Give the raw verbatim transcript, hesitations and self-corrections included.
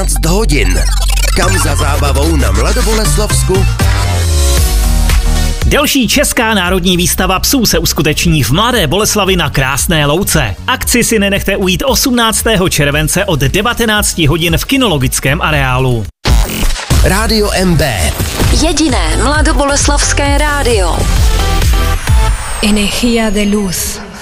osmnáct hodin. Kam za zábavou na Mladoboleslavsku? Další česká národní výstava psů se uskuteční v Mladé Boleslavi na Krásné Louce. Akci si nenechte ujít osmnáctého července od devatenáct hodin v kinologickém areálu. Rádio M B. Jediné mladoboleslavské rádio. Energía de luz.